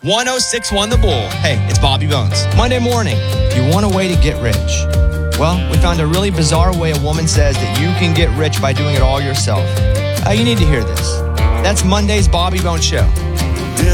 1061 The Bull. Hey, it's Bobby Bones. Monday morning, you want a way to get rich. Well, we found a really bizarre way a woman says that you can get rich by doing it all yourself. You need to hear this. That's Monday's Bobby Bones Show.